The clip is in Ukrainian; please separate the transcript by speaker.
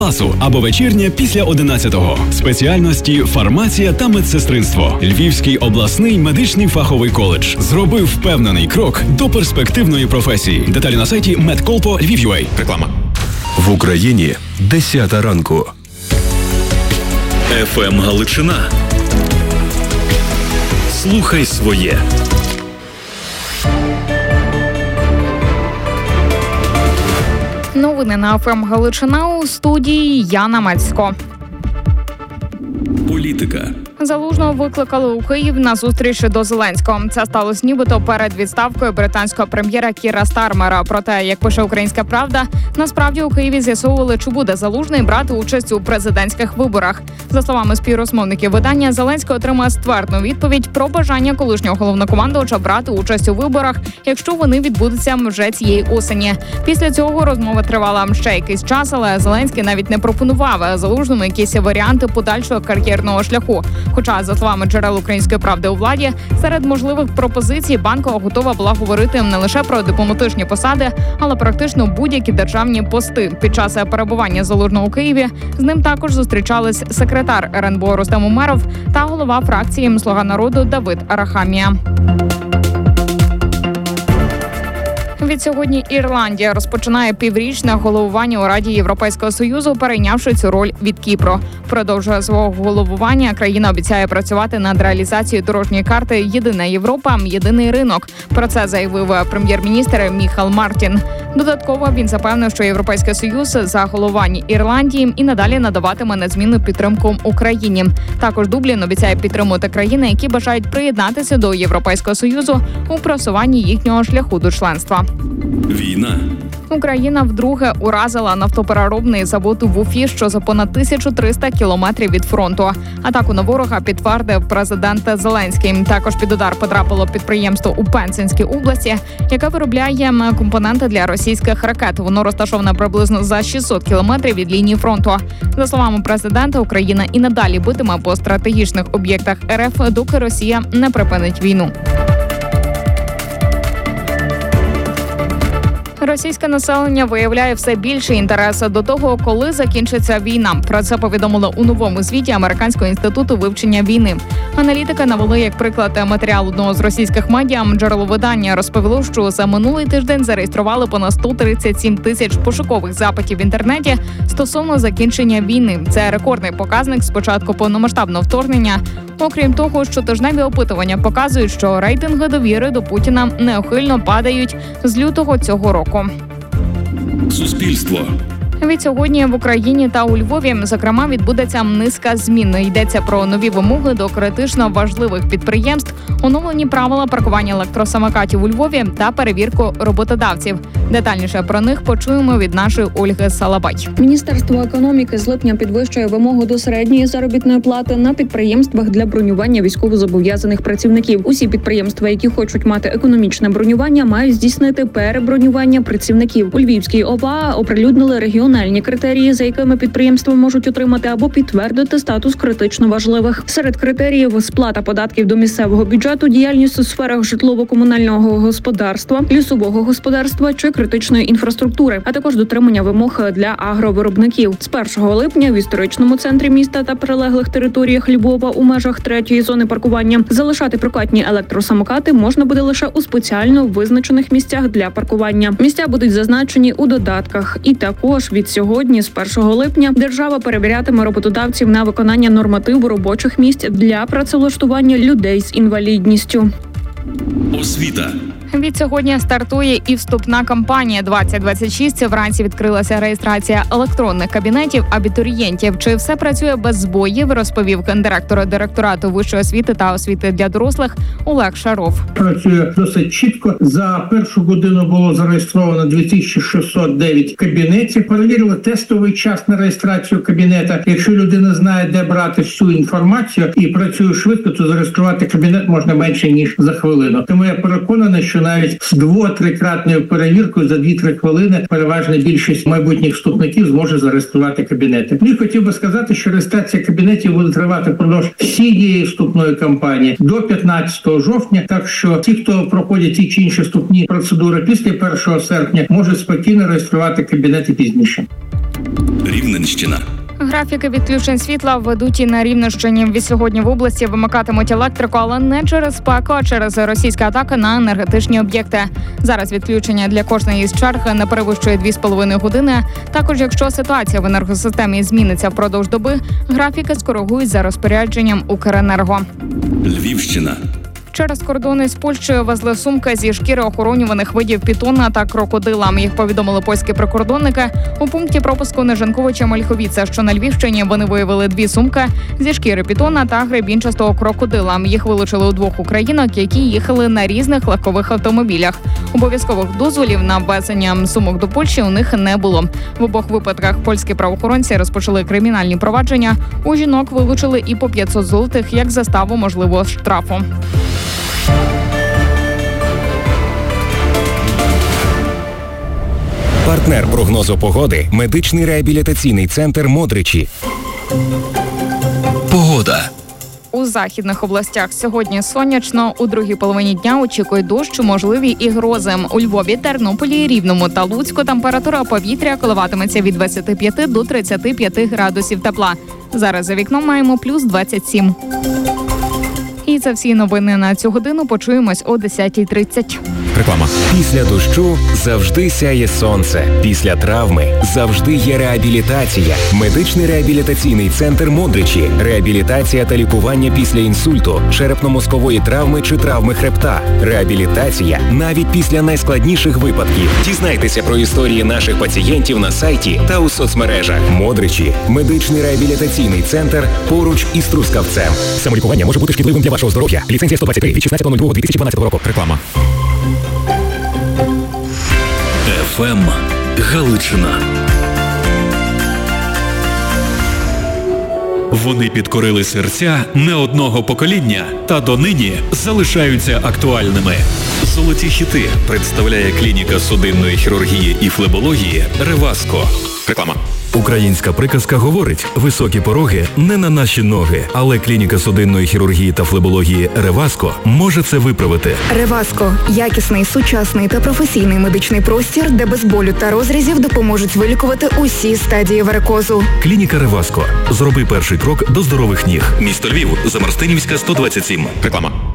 Speaker 1: класу або вечірнє після 11-го. Спеціальності фармація та медсестринство. Львівський обласний медичний фаховий коледж зробив впевнений крок до перспективної професії. Деталі на сайті medcolpo.lviv.ua. Реклама.
Speaker 2: В Україні 10 ранку.
Speaker 3: ФМ Галичина. Слухай своє.
Speaker 4: Новини на ФМ Галичина, у студії Яна Мацько.
Speaker 3: Політика.
Speaker 4: Залужного викликали у Київ на зустріч до Зеленського. Це сталося нібито перед відставкою британського прем'єра Кіра Стармера. Проте, як пише «Українська правда», насправді у Києві з'ясовували, чи буде Залужний брати участь у президентських виборах. За словами співрозмовників видання, Зеленський отримає ствердну відповідь про бажання колишнього головнокомандувача брати участь у виборах, якщо вони відбудуться вже цієї осені. Після цього розмова тривала ще якийсь час, але Зеленський навіть не пропонував Залужному якісь варіанти подальшого кар'єрного шляху. Хоча, за словами джерел «Української правди» у владі, серед можливих пропозицій Банкова готова була говорити не лише про дипломатичні посади, але практично будь-які державні пости. Під час перебування Залужного у Києві з ним також зустрічались секретар РНБО Рустем Умеров та голова фракції «Слуга народу» Давид Арахамія. Відсьогодні Ірландія розпочинає піврічне головування у Раді Європейського Союзу, перейнявши цю роль від Кіпру. Продовжує свого головування країна обіцяє працювати над реалізацією дорожньої карти «Єдина Європа. Єдиний ринок». Про це заявив прем'єр-міністр Міхал Мартін. Додатково він запевнив, що Європейський Союз за головування Ірландії і надалі надаватиме незмінну підтримку Україні. Також Дублін обіцяє підтримувати країни, які бажають приєднатися до Європейського Союзу у просуванні їхнього шляху до членства.
Speaker 3: Війна.
Speaker 4: Україна вдруге уразила нафтопереробний завод в Уфі, що за понад 1300 кілометрів від фронту. Атаку на ворога підтвердив президент Зеленський. Також під удар потрапило підприємство у Пензенській області, яке виробляє компоненти для російських ракет. Воно розташоване приблизно за 600 кілометрів від лінії фронту. За словами президента, Україна і надалі битиме по стратегічних об'єктах РФ, доки Росія не припинить війну. Російське населення виявляє все більше інтересу до того, коли закінчиться війна. Про це повідомили у новому звіті Американського інституту вивчення війни. Аналітики навели як приклад матеріал одного з російських медіа. Джерело видання розповіло, що за минулий тиждень зареєстрували понад 137 тисяч пошукових запитів в інтернеті стосовно закінчення війни. Це рекордний показник з початку повномасштабного вторгнення. Окрім того, щотижневі опитування показують, що рейтинги довіри до Путіна неухильно падають з лютого цього року.
Speaker 3: Суспільство.
Speaker 4: Відсьогодні в Україні та у Львові, зокрема, відбудеться низка змін. Йдеться про нові вимоги до критично важливих підприємств, оновлені правила паркування електросамокатів у Львові та перевірку роботодавців. Детальніше про них почуємо від нашої Ольги Салабай.
Speaker 5: Міністерство економіки з липня підвищує вимогу до середньої заробітної плати на підприємствах для бронювання військовозобов'язаних працівників. Усі підприємства, які хочуть мати економічне бронювання, мають здійснити перебронювання працівників. У Львівській ОВА оприлюднили регіональні критерії, за якими підприємства можуть отримати або підтвердити статус критично важливих. Серед критеріїв – сплата податків до місцевого бюджету, діяльність у сферах житлово-комунального господарства, лісового господарства чи критичної інфраструктури, а також дотримання вимог для агровиробників. З 1 липня в історичному центрі міста та прилеглих територіях Львова у межах 3-ї зони паркування залишати прокатні електросамокати можна буде лише у спеціально визначених місцях для паркування. Місця будуть зазначені у додатках. І також від сьогодні, з 1 липня, держава перевірятиме роботодавців на виконання нормативу робочих місць для працевлаштування людей з інвалідністю.
Speaker 3: Освіта.
Speaker 4: Відсьогодні стартує і вступна кампанія 2026. Вранці відкрилася реєстрація електронних кабінетів абітурієнтів. Чи все працює без збоїв, розповів директор директорату вищої освіти та освіти для дорослих Олег Шаров.
Speaker 6: Працює досить чітко. За першу годину було зареєстровано 2609 кабінетів. Перевірили тестовий час на реєстрацію кабінета. Якщо людина знає, де брати всю інформацію і працює швидко, то зареєструвати кабінет можна менше ніж за хвилину. Тому я переконаний, що що навіть з 2-3-кратною перевіркою за 2-3 хвилини переважна більшість майбутніх вступників зможе зареєструвати кабінети. І хотів би сказати, що реєстрація кабінетів буде тривати впродовж всієї вступної кампанії до 15 жовтня, так що ті, хто проходять ті чи інші вступні процедури після 1 серпня, можуть спокійно реєструвати кабінети пізніше.
Speaker 3: Рівненщина.
Speaker 4: Графіки відключень світла ведуть і на Рівненщині. Від сьогодні в області вимикатимуть електрику, але не через спеку, а через російські атаки на енергетичні об'єкти. Зараз відключення для кожної із черг не перевищує 2,5 години. Також, якщо ситуація в енергосистемі зміниться впродовж доби, графіки скоригують за розпорядженням Укренерго.
Speaker 3: Львівщина.
Speaker 4: Через кордони з Польщею везли сумки зі шкіри охоронюваних видів пітона та крокодила. Їх повідомили польські прикордонники. У пункті пропуску Нежанковича-Мольховіца, що на Львівщині, вони виявили 2 сумки зі шкіри пітона та гребінчастого крокодила. Їх вилучили у 2 українок, які їхали на різних легкових автомобілях. Обов'язкових дозволів на ввезення сумок до Польщі у них не було. В обох випадках польські правоохоронці розпочали кримінальні провадження. У жінок вилучили і по 500 злотих як заставу можливого штрафу.
Speaker 7: Партнер прогнозу погоди – медичний реабілітаційний центр «Модричі».
Speaker 2: Погода.
Speaker 4: У західних областях сьогодні сонячно, у другій половині дня очікують дощ, можливі і грози. У Львові, Тернополі, Рівному та Луцьку температура повітря коливатиметься від 25 до 35 градусів тепла. Зараз за вікном маємо плюс 27. І це всі новини на цю годину. Почуємось о 10:30.
Speaker 7: Реклама. Після дощу завжди сяє сонце. Після травми завжди є реабілітація. Медичний реабілітаційний центр «Модричі». Реабілітація та лікування після інсульту, черепно-мозкової травми чи травми хребта. Реабілітація навіть після найскладніших випадків. Дізнайтеся про історії наших пацієнтів на сайті та у соцмережах. «Модричі» – медичний реабілітаційний центр поруч із Трускавцем. Самолікування може бути шкідливим для вашого здоров'я. Ліцензія 123 від 16.02.2012 року. Реклама.
Speaker 3: ФМ Галичина. Вони підкорили серця не одного покоління та донині залишаються актуальними. Золоті хіти представляє клініка судинної хірургії і флебології «Реваско». Реклама.
Speaker 2: Українська приказка говорить: високі пороги не на наші ноги, але клініка судинної хірургії та флебології «Реваско» може це виправити.
Speaker 8: «Реваско» – якісний, сучасний та професійний медичний простір, де без болю та розрізів допоможуть вилікувати усі стадії варикозу.
Speaker 2: Клініка «Реваско». Зроби перший крок до здорових ніг.
Speaker 3: Місто Львів, Замарстинівська, 127. Реклама.